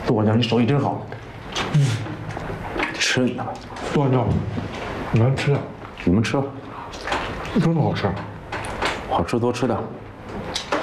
杜管教，你手艺真好。吃你的吧。 杜管教，难吃啊！ 你们吃， 真的好吃。 好吃多吃点。